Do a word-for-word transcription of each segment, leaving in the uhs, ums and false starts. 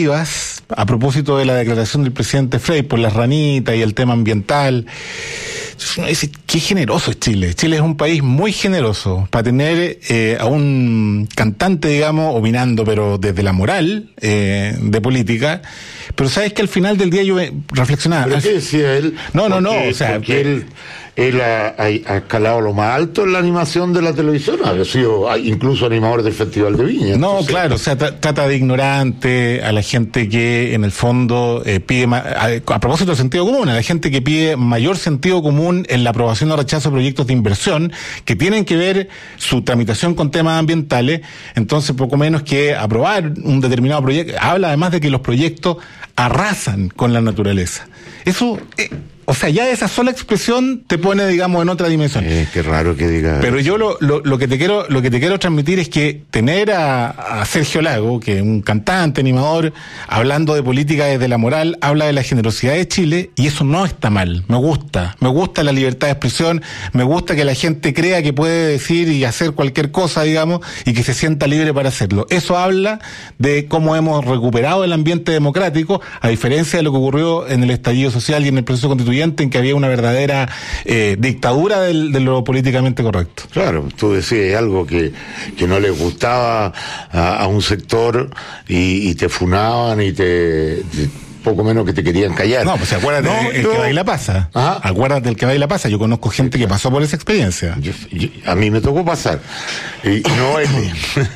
Rivas, a propósito de la declaración del presidente Frey por las ranitas y el tema ambiental. Uno dice, qué generoso es Chile. Chile es un país muy generoso para tener eh, a un cantante, digamos, opinando, pero desde la moral eh, de política. Pero sabes que al final del día yo reflexionaba. ¿Pero qué decía él? No, no, porque, no. O sea, porque él, él ha, ha, ha escalado lo más alto en la animación de la televisión. Ha sido incluso animador del Festival de Viña. No, entonces, claro. O sea, tra- trata de ignorante a la gente que en el fondo eh, pide, ma- a, a propósito del sentido común, a la gente que pide mayor sentido común en la aprobación o rechazo de proyectos de inversión que tienen que ver su tramitación con temas ambientales. Entonces, poco menos que aprobar un determinado proyecto. Habla además de que los proyectos arrasan con la naturaleza. Eso, eh, o sea, ya esa sola expresión te pone, digamos, en otra dimensión. Eh, qué raro que diga. Pero eso. yo lo, lo, lo que te quiero, lo que te quiero transmitir es que tener a, a Sergio Lago, que es un cantante, animador, hablando de política desde la moral, habla de la generosidad de Chile, y eso no está mal. Me gusta, me gusta la libertad de expresión, me gusta que la gente crea que puede decir y hacer cualquier cosa, digamos, y que se sienta libre para hacerlo. Eso habla de cómo hemos recuperado el ambiente democrático, a diferencia de lo que ocurrió en el estallido social y en el proceso constituyente, en que había una verdadera eh, dictadura del, de lo políticamente correcto. Claro, tú decías algo que, que no les gustaba a, a un sector y, y te funaban y te, te poco menos que te querían callar. No, pues acuérdate, no, el yo... que baila pasa. ¿Ah? Acuérdate del que baila pasa. Yo conozco gente que pasó por esa experiencia. Yo, yo, a mí me tocó pasar y, y no bailé.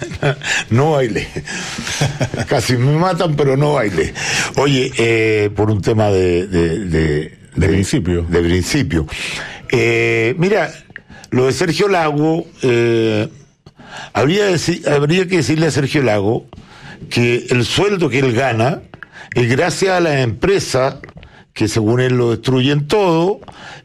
No bailé. Casi me matan, pero no bailé. Oye, eh, por un tema de... de, de De, de principio. De principio. Eh, mira, lo de Sergio Lago, eh, habría, deci- habría que decirle a Sergio Lago que el sueldo que él gana es gracias a las empresas que según él lo destruyen todo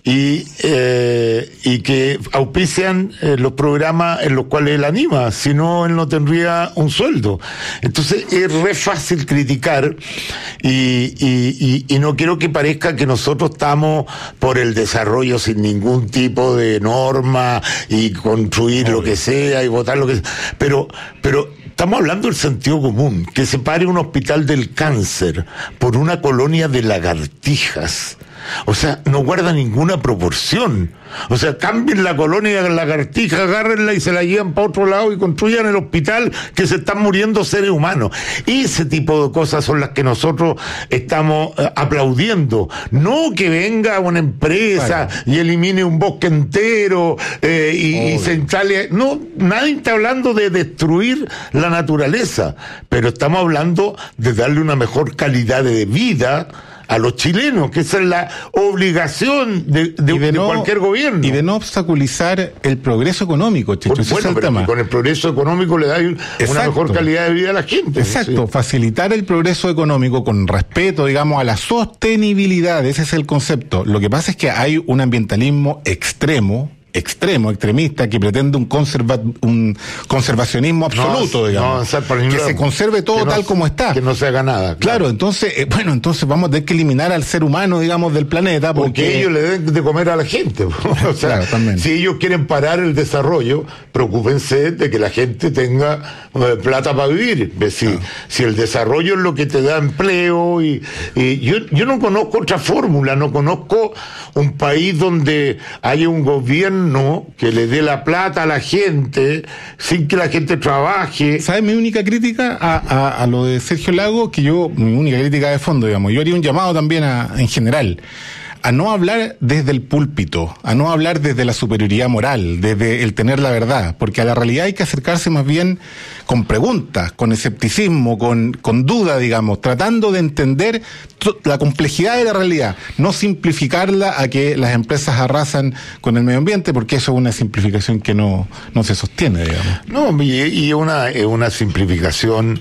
y eh, y que auspician eh, los programas en los cuales él anima, si no él no tendría un sueldo. Entonces es re fácil criticar y, y, y, y no quiero que parezca que nosotros estamos por el desarrollo sin ningún tipo de norma y construir Obvio. Lo que sea y votar lo que sea, pero pero estamos hablando del sentido común, que separe un hospital del cáncer por una colonia de lagartijas. O sea, no guarda ninguna proporción. O sea, cambien la colonia de lagartijas, agárrenla y se la llevan para otro lado y construyan el hospital que se están muriendo seres humanos. Ese tipo de cosas son las que nosotros estamos eh, aplaudiendo. No que venga una empresa claro. y elimine un bosque entero eh, y, y se instale... No, nadie está hablando de destruir la naturaleza, pero estamos hablando de darle una mejor calidad de vida a los chilenos, que esa es la obligación de, de, de, no, de cualquier gobierno. Y de no obstaculizar el progreso económico, Checho. Por, bueno, es el pero tema. Con el progreso económico le da una Exacto. mejor calidad de vida a la gente. Exacto, ¿sí? Facilitar el progreso económico con respeto, digamos, a la sostenibilidad, ese es el concepto. Lo que pasa es que hay un ambientalismo extremo, extremo, extremista, que pretende un, conserva, un conservacionismo absoluto, no, digamos, no, por que se conserve todo tal no, como está. Que no se haga nada. Claro, claro entonces, eh, bueno, entonces vamos a tener que eliminar al ser humano, digamos, del planeta, porque... porque ellos le den de comer a la gente. O sea, claro, también. Si ellos quieren parar el desarrollo, preocúpense de que la gente tenga eh, plata para vivir. Si, claro. si el desarrollo es lo que te da empleo y, y yo, yo no conozco otra fórmula, no conozco un país donde haya un gobierno No, que le dé la plata a la gente sin que la gente trabaje. ¿Sabes mi única crítica a, a, a lo de Sergio Lago? Que yo, mi única crítica de fondo, digamos, yo haría un llamado también a, en general, a no hablar desde el púlpito, a no hablar desde la superioridad moral, desde el tener la verdad, porque a la realidad hay que acercarse más bien con preguntas, con escepticismo, con, con duda, digamos, tratando de entender t- la complejidad de la realidad, no simplificarla a que las empresas arrasan con el medio ambiente, porque eso es una simplificación que no, no se sostiene, digamos. No, y, y una, es una simplificación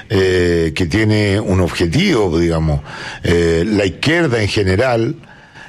eh, que tiene un objetivo, digamos. Eh, la izquierda en general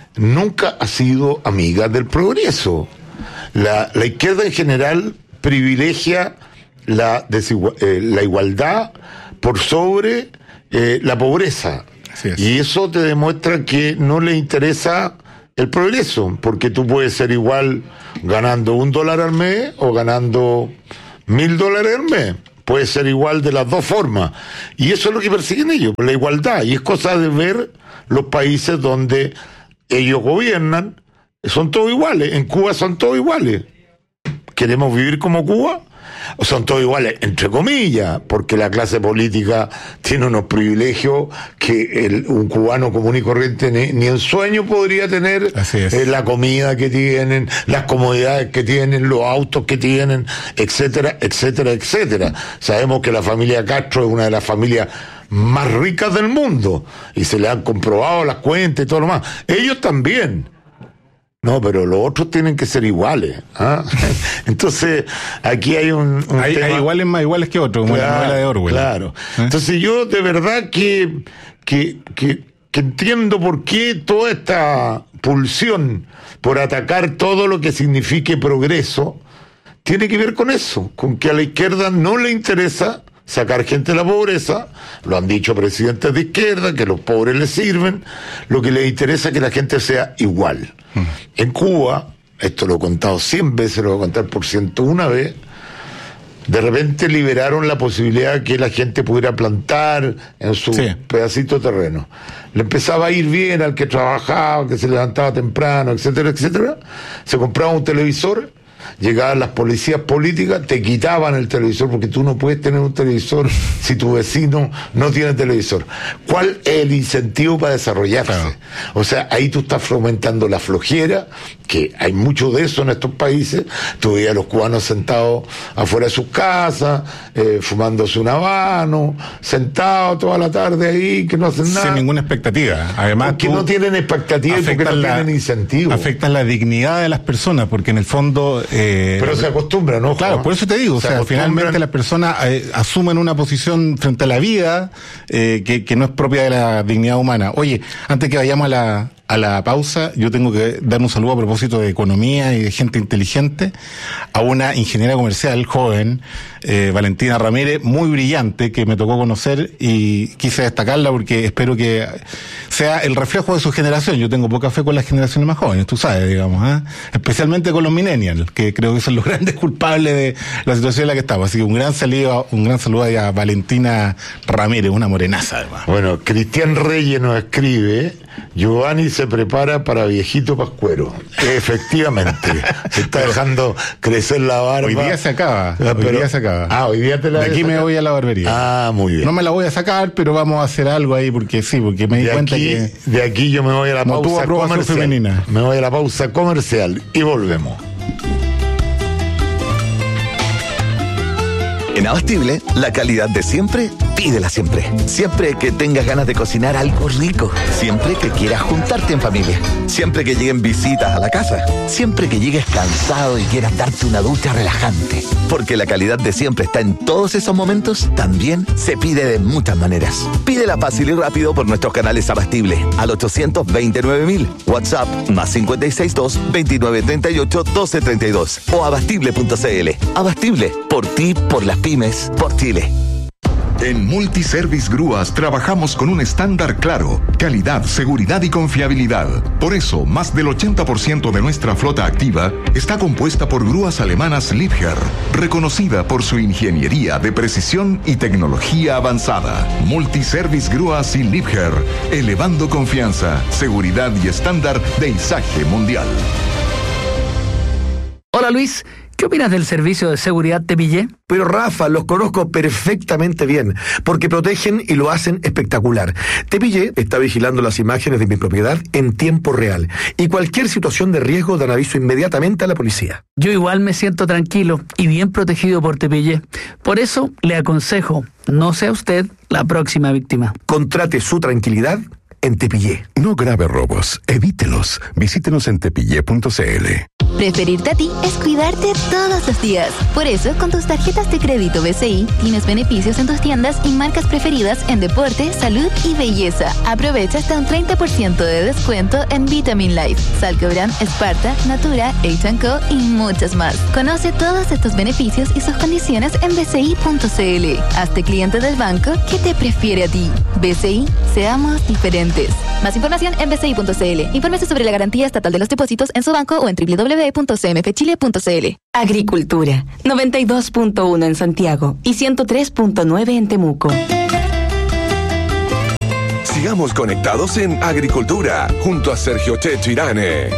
nunca ha sido amiga del progreso. La, la izquierda en general privilegia la, desigual, eh, la igualdad por sobre eh, la pobreza. Así es. Y eso te demuestra que no le interesa el progreso, porque tú puedes ser igual ganando un dólar al mes o ganando mil dólares al mes. puede ser igual de las dos formas. Y eso es lo que persiguen ellos, la igualdad. Y es cosa de ver los países donde ellos gobiernan, son todos iguales. En Cuba son todos iguales. ¿Queremos vivir como Cuba? Son todos iguales, entre comillas, porque la clase política tiene unos privilegios que el, un cubano común y corriente ni, ni en sueño podría tener. Así es. Eh, la comida que tienen, las comodidades que tienen, los autos que tienen, etcétera, etcétera, etcétera. Sabemos que la familia Castro es una de las familias más ricas del mundo y se le han comprobado las cuentas y todo lo más. Ellos también. No, pero los otros tienen que ser iguales. ¿Ah? Entonces, aquí hay un, un hay, tema... hay iguales más iguales que otros, como claro, la novela de Orwell. Claro. ¿Eh? Entonces yo de verdad que, que, que, que entiendo por qué toda esta pulsión por atacar todo lo que signifique progreso tiene que ver con eso, con que a la izquierda no le interesa sacar gente de la pobreza, lo han dicho presidentes de izquierda, que los pobres les sirven, lo que les interesa es que la gente sea igual. Mm. En Cuba, esto lo he contado cien veces, lo voy a contar por ciento una vez, de repente liberaron la posibilidad de que la gente pudiera plantar en su sí. pedacito de terreno. Le empezaba a ir bien al que trabajaba, que se levantaba temprano, etcétera, etcétera. Se compraba un televisor, llegaban las policías políticas, te quitaban el televisor, porque tú no puedes tener un televisor si tu vecino no tiene televisor. ¿Cuál es el incentivo para desarrollarse? Claro. O sea, ahí tú estás fomentando la flojera, que hay mucho de eso en estos países. Tú veías a los cubanos sentados afuera de sus casas, eh, fumándose un habano, sentados toda la tarde ahí, que no hacen nada. Sin ninguna expectativa. Además, porque no tienen expectativa y porque no la, tienen incentivo. Afectan la dignidad de las personas, porque en el fondo... Eh, pero se acostumbran, ¿no? Claro, por eso te digo, o sea, finalmente las personas eh, asumen una posición frente a la vida eh, que, que no es propia de la dignidad humana. Oye, antes que vayamos a la... a la pausa, yo tengo que dar un saludo a propósito de economía y de gente inteligente a una ingeniera comercial joven, eh, Valentina Ramírez, muy brillante, que me tocó conocer y quise destacarla porque espero que sea el reflejo de su generación. Yo tengo poca fe con las generaciones más jóvenes, tú sabes, digamos, ¿eh? Especialmente con los millennials, que creo que son los grandes culpables de la situación en la que estamos. Así que un gran saludo, un gran saludo a Valentina Ramírez, una morenaza además. Bueno, Cristian Reyes nos escribe: Giovanni se prepara para viejito pascuero. Efectivamente. Se está dejando crecer la barba. Hoy día se acaba. Ah, pero, hoy día se acaba. Ah, hoy día te la De aquí me voy a la barbería. Ah, muy bien. No me la voy a sacar, pero vamos a hacer algo ahí porque sí, porque me di de cuenta aquí, que... De aquí yo me voy a la no pausa comercial. Femenina. Me voy a la pausa comercial y volvemos. En Abastible, la calidad de siempre, pídela siempre. Siempre que tengas ganas de cocinar algo rico. Siempre que quieras juntarte en familia. Siempre que lleguen visitas a la casa. Siempre que llegues cansado y quieras darte una ducha relajante. Porque la calidad de siempre está en todos esos momentos, también se pide de muchas maneras. Pídela fácil y rápido por nuestros canales Abastible al ochocientos veintinueve mil. WhatsApp más cinco seis dos, veintinueve treinta y ocho, doce treinta y dos o abastible punto cl. Abastible, por ti, por las pymes, por Chile. En Multiservice Grúas trabajamos con un estándar claro, calidad, seguridad y confiabilidad. Por eso, más del ochenta por ciento de nuestra flota activa está compuesta por grúas alemanas Liebherr, reconocida por su ingeniería de precisión y tecnología avanzada. Multiservice Grúas y Liebherr, elevando confianza, seguridad y estándar de izaje mundial. Hola Luis, ¿qué opinas del servicio de seguridad Te Pillé? Pero Rafa, los conozco perfectamente bien, porque protegen y lo hacen espectacular. Te Pillé está vigilando las imágenes de mi propiedad en tiempo real, y cualquier situación de riesgo dan aviso inmediatamente a la policía. Yo igual me siento tranquilo y bien protegido por Te Pillé. Por eso le aconsejo, no sea usted la próxima víctima. Contrate su tranquilidad en Te Pillé. No grave robos, evítelos. Visítenos en tepillé punto cl. Preferirte a ti es cuidarte todos los días. Por eso, con tus tarjetas de crédito B C I, tienes beneficios en tus tiendas y marcas preferidas en deporte, salud y belleza. Aprovecha hasta un treinta por ciento de descuento en Vitamin Life, Salcobran, Sparta, Natura, H and Co y muchas más. Conoce todos estos beneficios y sus condiciones en b c i punto cl. Hazte cliente del banco que te prefiere a ti. B C I, seamos diferentes. Más información en b c i punto cl. Infórmese sobre la garantía estatal de los depósitos en su banco o en w w w w punto c m f chile punto c l. Agricultura, noventa y dos punto uno en Santiago y ciento tres punto nueve en Temuco. Sigamos conectados en Agricultura, junto a Sergio Checho Irane.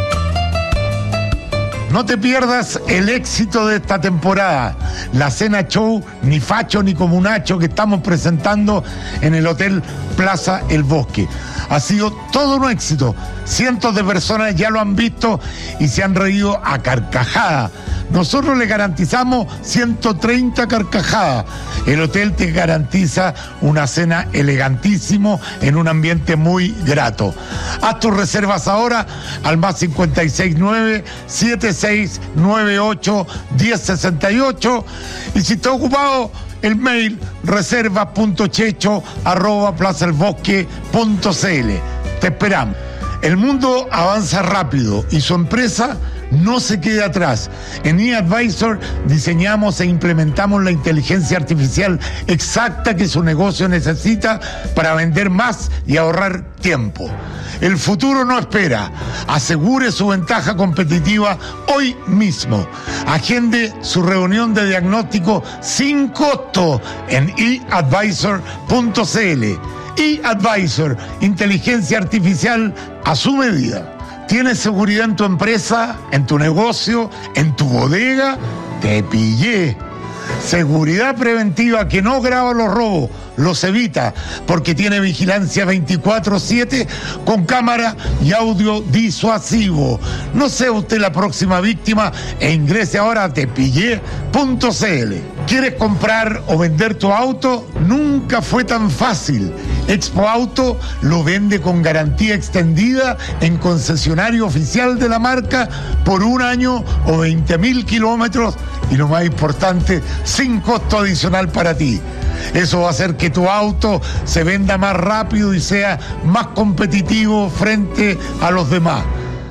No te pierdas el éxito de esta temporada, la cena show Ni Facho ni Comunacho que estamos presentando en el Hotel Plaza El Bosque. Ha sido todo un éxito, cientos de personas ya lo han visto y se han reído a carcajadas. Nosotros le garantizamos ciento treinta carcajadas. El hotel te garantiza una cena elegantísimo en un ambiente muy grato. Haz tus reservas ahora al más cincuenta y seis nueve, setenta y seis noventa y ocho, diez sesenta y ocho y si está ocupado el mail reserva punto checho arroba plaza el bosque punto c l. Te esperamos. El mundo avanza rápido y su empresa no se quede atrás. En eAdvisor diseñamos e implementamos la inteligencia artificial exacta que su negocio necesita para vender más y ahorrar tiempo. El futuro no espera. Asegure su ventaja competitiva hoy mismo. Agende su reunión de diagnóstico sin costo en e advisor punto c l. eAdvisor, inteligencia artificial a su medida. ¿Tienes seguridad en tu empresa, en tu negocio, en tu bodega? Te pillé. Seguridad preventiva que no graba los robos, los evita, porque tiene vigilancia veinticuatro siete con cámara y audio disuasivo. No sea usted la próxima víctima e ingrese ahora a te pillé punto c l. ¿Quieres comprar o vender tu auto? Nunca fue tan fácil. Expo Auto lo vende con garantía extendida en concesionario oficial de la marca por un año o veinte mil kilómetros y lo más importante, sin costo adicional para ti. Eso va a hacer que tu auto se venda más rápido y sea más competitivo frente a los demás.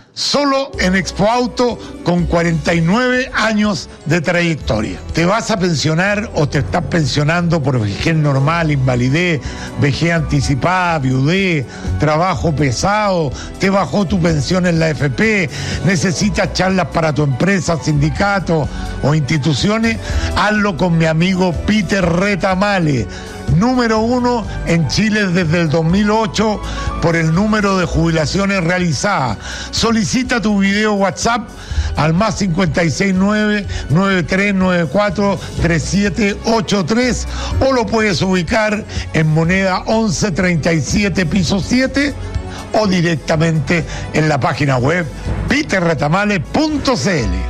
Solo en Expo Auto con cuarenta y nueve años de trayectoria. ¿Te vas a pensionar o te estás pensionando por vejez normal, invalidez, vejez anticipada, viudez, trabajo pesado? ¿Te bajó tu pensión en la A F P? ¿Necesitas charlas para tu empresa, sindicato o instituciones? Hazlo con mi amigo Peter Retamale, número uno en Chile desde el dos mil ocho por el número de jubilaciones realizadas. Solicita tu video WhatsApp al más cincuenta y seis nueve, nueve tres nueve cuatro, tres siete ocho tres o lo puedes ubicar en Moneda once treinta y siete piso siete o directamente en la página web peter retamale punto c l.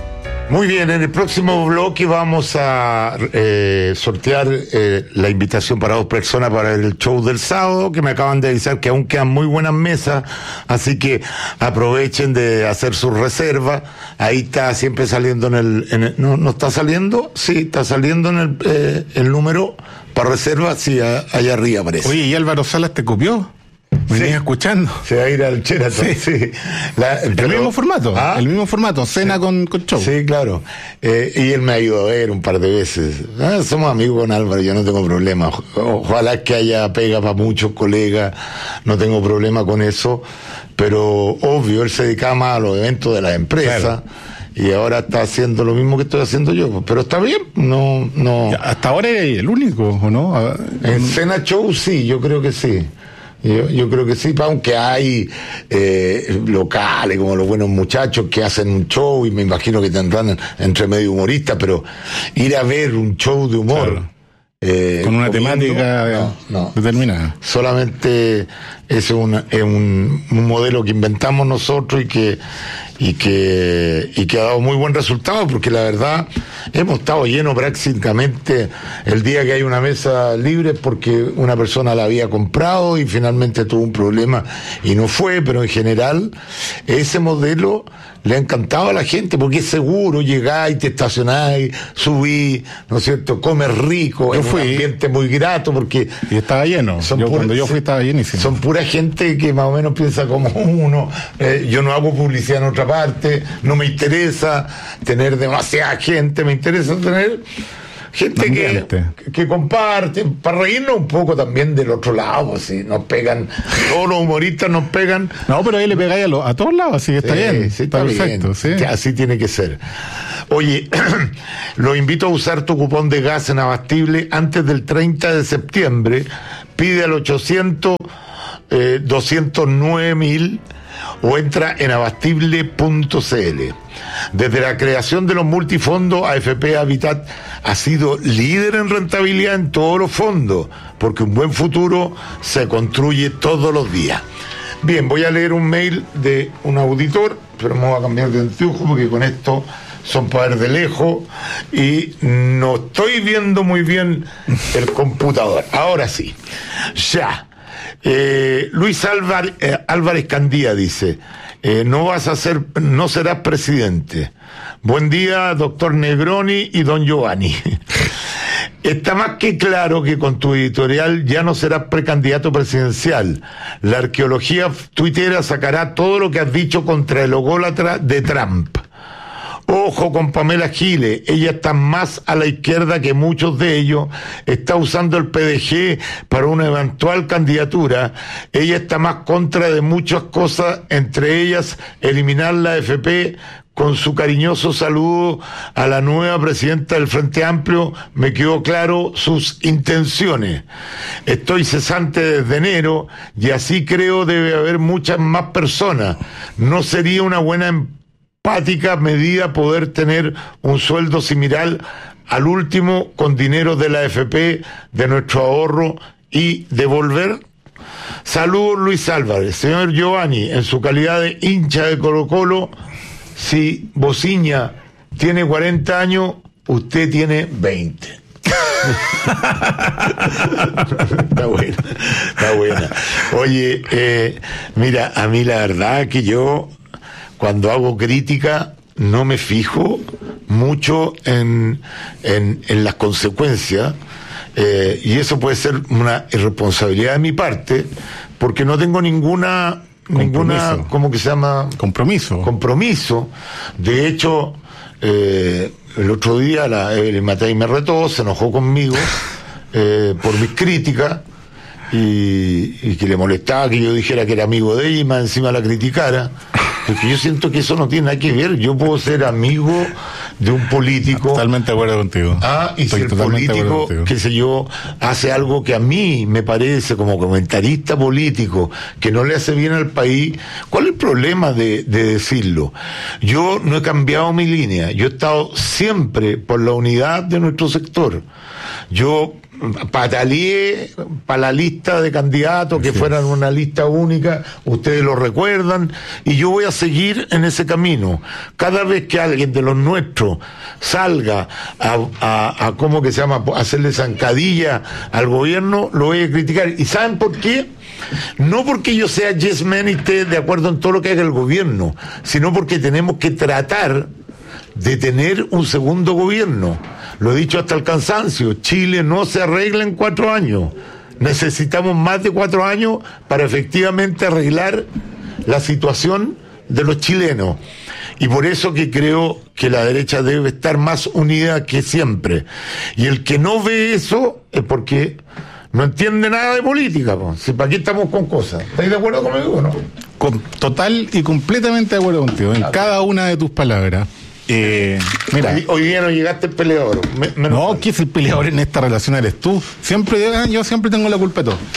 Muy bien, en el próximo bloque vamos a eh, sortear eh, la invitación para dos personas para el show del sábado, que me acaban de avisar que aún quedan muy buenas mesas, así que aprovechen de hacer sus reservas. Ahí está siempre saliendo en el... En el ¿no, ¿No está saliendo? Sí, está saliendo en el, eh, el número para reservas, sí, a, allá arriba aparece. Oye, ¿y Álvaro Salas te copió? Me venía escuchando. Se va a ir al Sheraton, sí. sí. La, el pero, mismo formato, ¿ah? el mismo formato, cena sí. con, con show. Sí, claro. Eh, y él me ha ido a ver un par de veces. Ah, somos amigos con Álvaro, yo no tengo problema. Ojalá que haya pega para muchos colegas, no tengo problema con eso. Pero obvio, él se dedica más a los eventos de las empresas. Claro. Y ahora está haciendo lo mismo que estoy haciendo yo. Pero está bien, no... no. Hasta ahora es el único, ¿o no? En Cena Show sí, yo creo que sí. Yo, yo creo que sí, aunque hay eh, locales como los Buenos Muchachos que hacen un show y me imagino que tendrán entre medio humoristas, pero ir a ver un show de humor... Claro. Eh, con una comiendo, temática no, no. determinada. Solamente es, una, es un, un modelo que inventamos nosotros y que y que y que ha dado muy buen resultado, porque la verdad hemos estado llenos prácticamente el día que hay una mesa libre porque una persona la había comprado y finalmente tuvo un problema y no fue, pero en general ese modelo le ha encantado a la gente porque es seguro, llegáis, te estacionáis, subís, ¿no es cierto? Comes rico, es un ambiente muy grato porque... Y estaba lleno, yo, pura, cuando yo fui estaba llenísimo. Son pura gente que más o menos piensa como uno, eh, yo no hago publicidad en otra parte, no me interesa tener demasiada gente, me interesa tener gente que, que comparte, para reírnos un poco también del otro lado, si nos pegan, todos los humoristas nos pegan. No, pero ahí le pegáis a, lo, a todos lados, así que está sí, bien, sí, está, está perfecto. Bien. Sí. Así tiene que ser. Oye, lo invito a usar tu cupón de gas en Abastible antes del treinta de septiembre. Pide al ochocientos, doscientos nueve mil o entra en abastible punto c l. Desde la creación de los multifondos, A F P Habitat ha sido líder en rentabilidad en todos los fondos, porque un buen futuro se construye todos los días. Bien, voy a leer un mail de un auditor, pero me voy a cambiar de anteojo porque con esto son para ver de lejos y no estoy viendo muy bien el computador. Ahora sí, ya. Eh, Luis Álvarez, eh, Álvarez Candía dice, eh, no vas a ser, no serás presidente. Buen día, doctor Negroni y don Giovanni. Está más que claro que con tu editorial ya no serás precandidato presidencial. La arqueología tuitera sacará todo lo que has dicho contra el ogólatra de Trump. Ojo con Pamela Giles, ella está más a la izquierda que muchos de ellos, está usando el P D G para una eventual candidatura, ella está más contra de muchas cosas, entre ellas eliminar la A F P. Con su cariñoso saludo a la nueva presidenta del Frente Amplio, me quedó claro sus intenciones. Estoy cesante desde enero y así creo debe haber muchas más personas. No sería una buena empática medida poder tener un sueldo similar al último con dinero de la A F P, de nuestro ahorro y devolver. Saludos, Luis Álvarez. Señor Giovanni, en su calidad de hincha de Colo-Colo, si Bociña tiene cuarenta años, usted tiene veinte. Está buena, está buena. Oye, eh, mira, a mí la verdad que yo, cuando hago crítica, no me fijo mucho en, en, en las consecuencias, eh, y eso puede ser una irresponsabilidad de mi parte, porque no tengo ninguna... ninguna, ¿cómo que se llama? Compromiso. Compromiso. De hecho, eh, el otro día la Evelyn Matei me retó, se enojó conmigo eh, por mis críticas y, y que le molestaba que yo dijera que era amigo de ella y más encima la criticara. Porque yo siento que eso no tiene nada que ver. Yo puedo ser amigo de un político. Totalmente de acuerdo contigo. Ah, y Estoy si el político, qué sé yo, hace algo que a mí me parece como comentarista político, que no le hace bien al país, ¿cuál es el problema de, de decirlo? Yo no he cambiado mi línea. Yo he estado siempre por la unidad de nuestro sector. Yo pataleé para la lista de candidatos que fueran una lista única, ustedes lo recuerdan, y yo voy a seguir en ese camino. Cada vez que alguien de los nuestros salga a, a, a ¿cómo que se llama?, hacerle zancadilla al gobierno, lo voy a criticar. ¿Y saben por qué? No porque yo sea yes man y esté de acuerdo en todo lo que haga el gobierno, sino porque tenemos que tratar de tener un segundo gobierno. Lo he dicho hasta el cansancio, Chile no se arregla en cuatro años. Necesitamos más de cuatro años para efectivamente arreglar la situación de los chilenos. Y por eso que creo que la derecha debe estar más unida que siempre. Y el que no ve eso es porque no entiende nada de política. Po. Si ¿para qué estamos con cosas? ¿Estáis de acuerdo conmigo o no? Con, total y completamente de acuerdo contigo, en cada una de tus palabras. Eh, mira, hoy, hoy día no llegaste el peleador. Me, me no, ¿quién es el peleador en esta relación? Eres tú. Siempre yo siempre tengo la culpa de todo.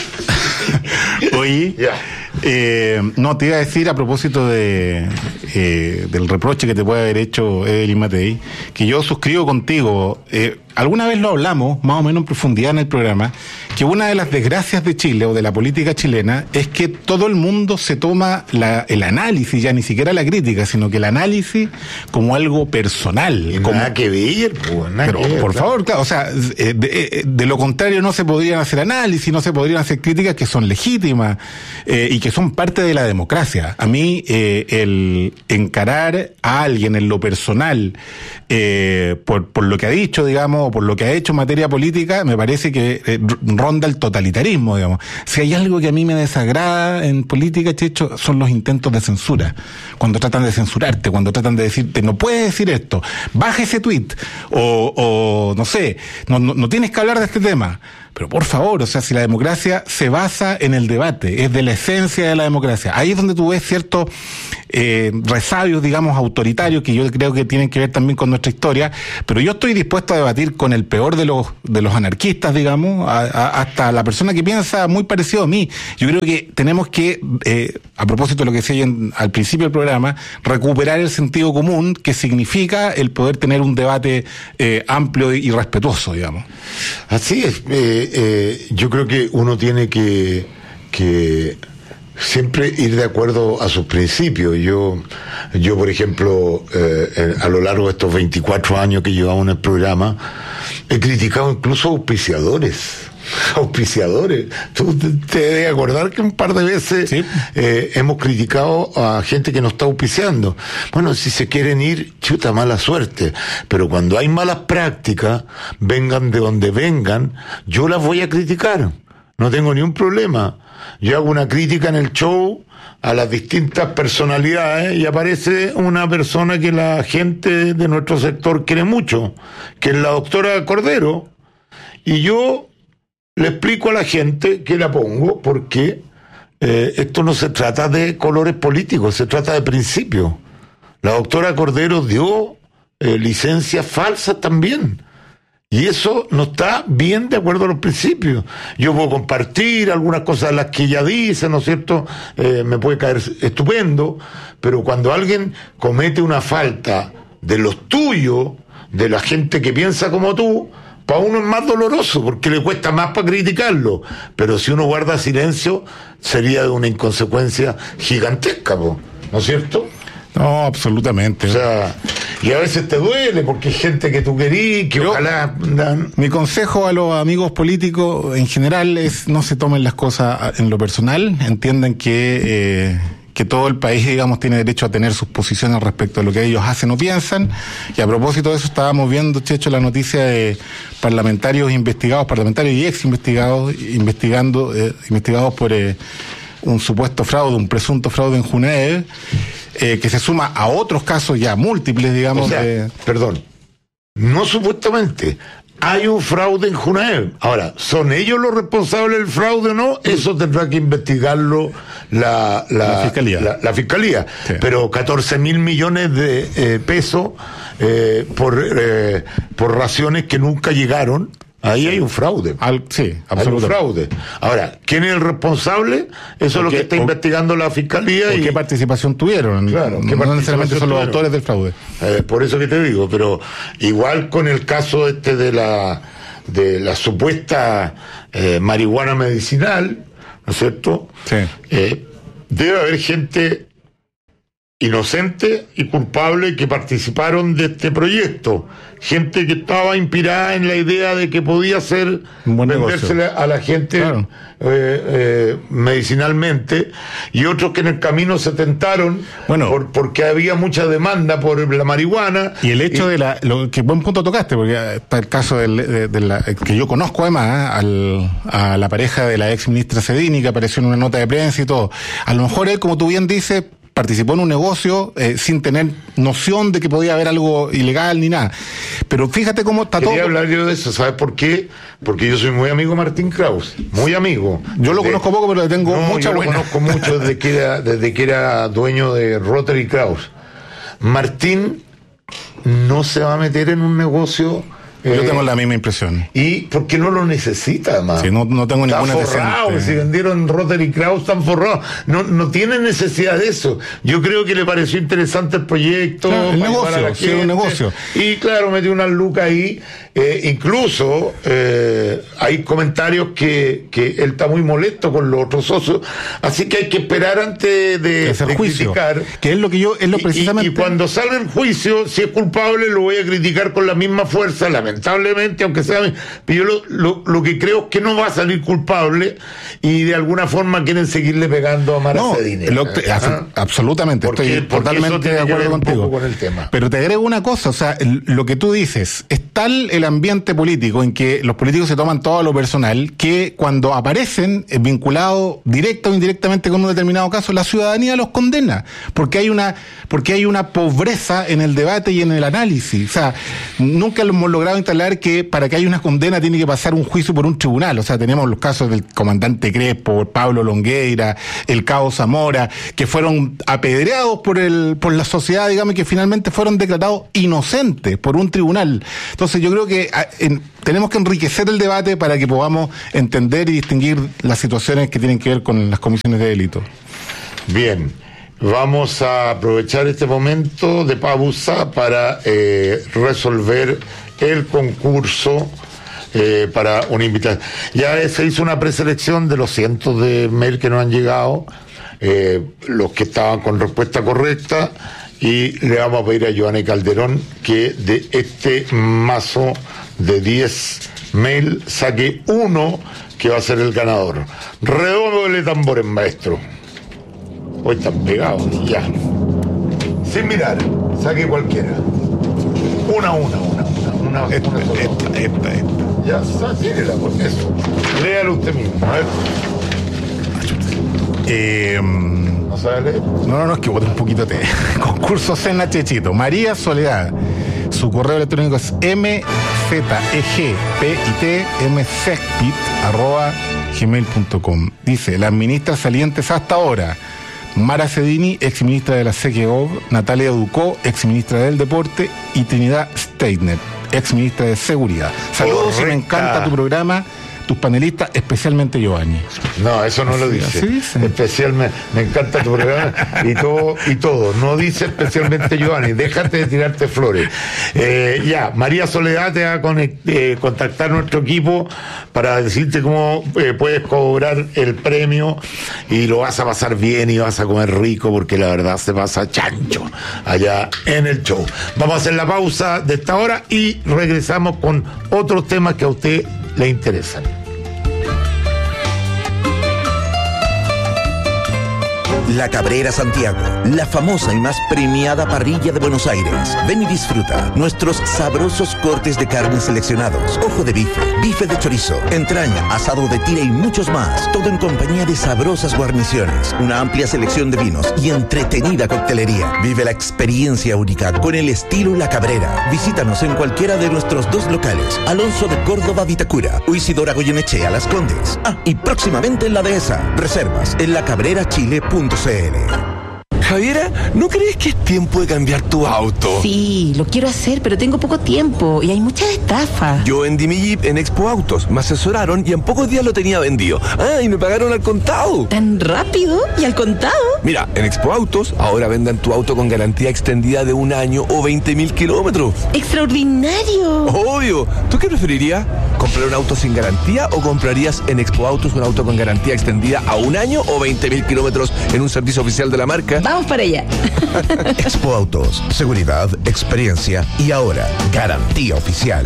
Oye, yeah. eh, no, te iba a decir a propósito de eh, del reproche que te puede haber hecho Evelyn Matei, que yo suscribo contigo. Eh, alguna vez lo hablamos, más o menos en profundidad en el programa, que una de las desgracias de Chile o de la política chilena es que todo el mundo se toma la, el análisis, ya ni siquiera la crítica, sino que el análisis como algo personal. Como, nada que ver, pues, nada pero que ver, por claro. favor, claro, o sea, de, de, de lo contrario no se podrían hacer análisis, no se podrían hacer críticas que son legítimas eh, y que son parte de la democracia. A mí eh, el, encarar a alguien en lo personal eh, por, por lo que ha dicho, digamos, o por lo que ha hecho en materia política, me parece que eh, ronda el totalitarismo, digamos. Si hay algo que a mí me desagrada en política, Checho, son los intentos de censura. Cuando tratan de censurarte, cuando tratan de decirte, no puedes decir esto, baja ese tuit, o, o no sé, no, no, no tienes que hablar de este tema. Pero por favor, o sea, si la democracia se basa en el debate, es de la esencia de la democracia. Ahí es donde tú ves ciertos eh, resabios, digamos, autoritarios, que yo creo que tienen que ver también con nuestra historia, pero yo estoy dispuesto a debatir con el peor de los de los anarquistas, digamos, a, a, hasta la persona que piensa muy parecido a mí. Yo creo que tenemos que, eh, a propósito de lo que decía en, al principio del programa, recuperar el sentido común, que significa el poder tener un debate eh, amplio y respetuoso, digamos. Así es. Eh... Eh, yo creo que uno tiene que, que siempre ir de acuerdo a sus principios. Yo, yo por ejemplo, eh, a lo largo de estos veinticuatro años que llevamos en el programa, he criticado incluso auspiciadores. Auspiciadores. Tú te, te debes acordar que un par de veces ¿sí? eh, hemos criticado a gente que nos está auspiciando. Bueno, si se quieren ir, chuta, mala suerte. Pero cuando hay malas prácticas, vengan de donde vengan, yo las voy a criticar. No tengo ni un problema. Yo hago una crítica en el show a las distintas personalidades y aparece una persona que la gente de nuestro sector quiere mucho, que es la doctora Cordero. Y yo le explico a la gente que la pongo porque eh, esto no se trata de colores políticos, se trata de principios. La doctora Cordero dio eh, licencias falsas también. Y eso no está bien de acuerdo a los principios. Yo puedo compartir algunas cosas de las que ella dice, ¿no es cierto? Eh, me puede caer estupendo, pero cuando alguien comete una falta de los tuyos, de la gente que piensa como tú, para uno es más doloroso, porque le cuesta más para criticarlo. Pero si uno guarda silencio, sería de una inconsecuencia gigantesca, ¿no es cierto? No, absolutamente. O sea, y a veces te duele, porque hay gente que tú querís, que Yo, ojalá... Mi consejo a los amigos políticos en general es no se tomen las cosas en lo personal, entiendan que... Eh, que todo el país, digamos, tiene derecho a tener sus posiciones respecto a lo que ellos hacen o piensan. Y a propósito de eso, estábamos viendo, Checho, la noticia de parlamentarios investigados, parlamentarios y ex investigados, investigando, eh, investigados por eh, un supuesto fraude, un presunto fraude en Junaed, eh, que se suma a otros casos ya múltiples, digamos. O sea, de... perdón, no supuestamente... Hay un fraude en Junaed. Ahora, ¿son ellos los responsables del fraude o no? Eso tendrá que investigarlo la, la, la Fiscalía. La, la fiscalía. Sí. Pero catorce mil millones de eh, pesos eh, por, eh, por raciones que nunca llegaron. Ahí hay un fraude. Al, sí, absolutamente. Hay un fraude. Ahora, ¿quién es el responsable? Eso es lo que está o, investigando la Fiscalía. ¿Y qué participación tuvieron? Claro, ¿qué no necesariamente son los tuvieron? autores del fraude. Eh, por eso que te digo, pero igual con el caso este de la de la supuesta eh, marihuana medicinal, ¿no es cierto? Sí. Eh, debe haber gente inocente y culpable que participaron de este proyecto. Gente que estaba inspirada en la idea de que podía ser vendérsela a la gente claro. eh, eh, medicinalmente, y otros que en el camino se tentaron bueno, por, porque había mucha demanda por la marihuana. Y el hecho y, de la... Lo, que buen punto tocaste, porque está el caso del, de, de la, que yo conozco además, al, a la pareja de la ex ministra Cedini, que apareció en una nota de prensa y todo. A lo mejor él, como tú bien dices, participó en un negocio eh, sin tener noción de que podía haber algo ilegal ni nada. Pero fíjate cómo está Quería todo... hablar yo de eso, ¿sabes por qué? Porque yo soy muy amigo de Martín Kraus, muy amigo. Yo lo de... conozco poco, pero le tengo no, mucha yo buena. lo conozco mucho desde que era, desde que era dueño de Rotary Kraus. Martín no se va a meter en un negocio... Yo eh, tengo la misma impresión. Y porque no lo necesita, además. Sí, no, no tengo ninguna necesidad. Si vendieron Rotary Kraus, están forrados. No, no tienen necesidad de eso. Yo creo que le pareció interesante el proyecto. Claro, el negocio, sí, un negocio. Y claro, metió una luca ahí. Eh, incluso eh, hay comentarios que, que él está muy molesto con los otros socios, así que hay que esperar antes de, hacer de juicio, criticar. Que es lo que yo, es lo Y- precisamente. Y, y cuando salga el juicio, si es culpable, lo voy a criticar con la misma fuerza, lamentablemente, aunque sea. Pero yo lo, lo, lo que creo es que no va a salir culpable y de alguna forma quieren seguirle pegando a Mara No, Cedini. lo que- ¿Ah? absolutamente, Porque- estoy porque eso totalmente tiene de que ver acuerdo un poco contigo. con el tema. Pero te agrego una cosa, o sea, el- lo que tú dices, es tal el ambiente político en que los políticos se toman todo a lo personal, que cuando aparecen eh, vinculados directa o indirectamente con un determinado caso, la ciudadanía los condena, porque hay una, porque hay una pobreza en el debate y en el análisis. O sea, nunca lo hemos logrado instalar que para que haya una condena tiene que pasar un juicio por un tribunal. O sea, tenemos los casos del comandante Crespo, Pablo Longueira, el Cabo Zamora, que fueron apedreados por el, por la sociedad, digamos, y que finalmente fueron declarados inocentes por un tribunal. Entonces yo creo que a, en, tenemos que enriquecer el debate para que podamos entender y distinguir las situaciones que tienen que ver con las comisiones de delito. Bien, vamos a aprovechar este momento de pausa para eh, resolver el concurso eh, para una invitación. Ya se hizo una preselección de los cientos de mails que nos han llegado, eh, los que estaban con respuesta correcta, y le vamos a pedir a Giovanni Calderón que de este mazo de diez mail saque uno que va a ser el ganador. Redóndole tambores, maestro. Hoy están pegados, ya. Sin mirar, saque cualquiera. Una, una, una, una, una. Esta, una sola. esta, esta, esta. Ya, sáquela, pues eso. Léalo usted mismo, a ver. Eh, no, ¿No sabe leer? no, no, es que bote un poquito de concurso Cena Chechito. María Soledad. Su correo electrónico es mzegpit, mzegpit, arroba gmail punto com. Dice, las ministras salientes hasta ahora: Mara Cedini, ex ministra de la S E C E G O V, Natalia Ducó, ex ministra del Deporte, y Trinidad Steiner, ex ministra de Seguridad. Saludos y me Correcta. encanta tu programa, tus panelistas, especialmente Giovanni. No, eso no lo Así- dice. así dice. Especialmente, me encanta tu programa y todo, y todo. No dice especialmente Giovanni, déjate de tirarte flores. Eh, ya, María Soledad te va a conect- eh, contactar nuestro equipo para decirte cómo eh, puedes cobrar el premio y lo vas a pasar bien y vas a comer rico, porque la verdad se pasa chancho allá en el show. Vamos a hacer la pausa de esta hora y regresamos con otros temas que a usted le interesan. La Cabrera Santiago, la famosa y más premiada parrilla de Buenos Aires. Ven y disfruta nuestros sabrosos cortes de carne seleccionados, ojo de bife, bife de chorizo, entraña, asado de tira y muchos más. Todo en compañía de sabrosas guarniciones, una amplia selección de vinos y entretenida coctelería. Vive la experiencia única con el estilo La Cabrera. Visítanos en cualquiera de nuestros dos locales, Alonso de Córdoba, Vitacura, o Isidora Goyenechea, Las Condes. Ah, y próximamente en La Dehesa. Reservas en lacabrerachile punto c l. Javiera, ¿no crees que es tiempo de cambiar tu auto? Sí, lo quiero hacer, pero tengo poco tiempo y hay muchas estafas. Yo vendí mi Jeep en Expo Autos, me asesoraron y en pocos días lo tenía vendido. Ah, y me pagaron al contado. ¿Tan rápido y al contado? Mira, en Expo Autos ahora vendan tu auto con garantía extendida de un año o veinte mil kilómetros. ¡Extraordinario! Obvio. ¿Tú qué preferirías? ¿Comprar un auto sin garantía o comprarías en Expo Autos un auto con garantía extendida a un año o veinte mil kilómetros en un servicio oficial de la marca? Vamos para allá. Expo Autos, seguridad, experiencia y ahora garantía oficial.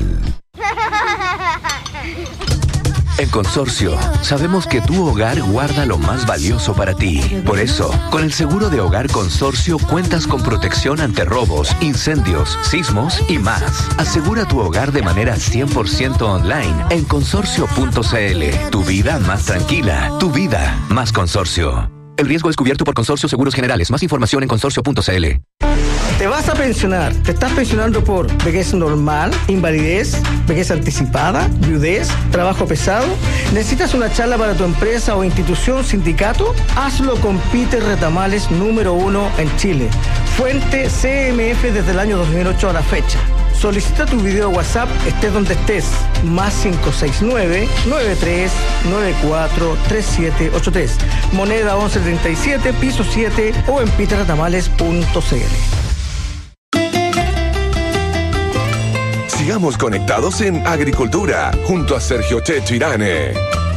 En Consorcio, sabemos que tu hogar guarda lo más valioso para ti. Por eso, con el seguro de hogar Consorcio cuentas con protección ante robos, incendios, sismos y más. Asegura tu hogar de manera cien por ciento online en consorcio punto c l. Tu vida más tranquila, tu vida más Consorcio. El riesgo es cubierto por Consorcio Seguros Generales. Más información en consorcio punto c l. ¿Te vas a pensionar? ¿Te estás pensionando por vejez normal, invalidez, vejez anticipada, viudez, trabajo pesado? ¿Necesitas una charla para tu empresa o institución, sindicato? Hazlo con Peter Retamales, número uno en Chile. Fuente C M F desde el año dos mil ocho a la fecha. Solicita tu video WhatsApp, estés donde estés. Más cinco seis nueve, nueve tres nueve cuatro, tres siete ocho tres. Moneda once treinta y siete, piso siete o en peter retamales punto c l. Si Sigamos conectados en Agricultura, junto a Sergio Checho Irane.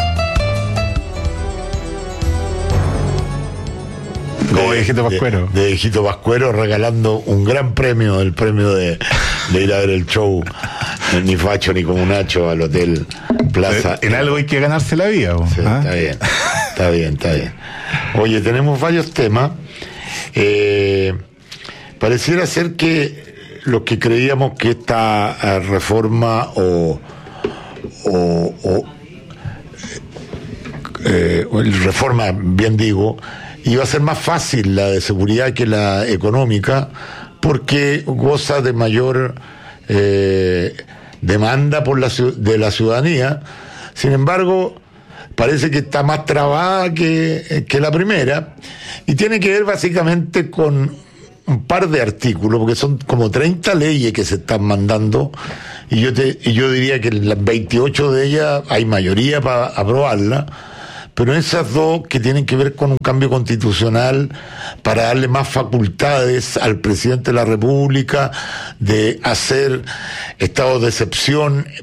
Como de Hijito Pascuero. De, de Hijito Pascuero, regalando un gran premio, el premio de, de ir a ver el show, ni facho ni como Nacho, al Hotel Plaza. En algo hay que ganarse la vida. Sí, ¿ah? Está bien, está bien, está bien. Oye, tenemos varios temas. Eh, pareciera ser que los que creíamos que esta uh, reforma o, o, o eh, reforma, bien digo, iba a ser más fácil la de seguridad que la económica, porque goza de mayor eh, demanda por la, de la ciudadanía. Sin embargo, parece que está más trabada que, que la primera, y tiene que ver básicamente con un par de artículos, porque son como treinta leyes que se están mandando, y yo, te, y yo diría que en las veintiocho de ellas hay mayoría para aprobarla, pero esas dos que tienen que ver con un cambio constitucional para darle más facultades al presidente de la República de hacer estados de excepción